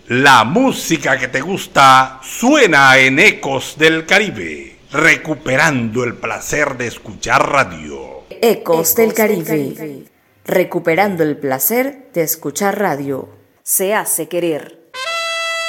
La música que te gusta suena en Ecos del Caribe, recuperando el placer de escuchar radio. Ecos del Caribe, recuperando el placer de escuchar radio. Se hace querer.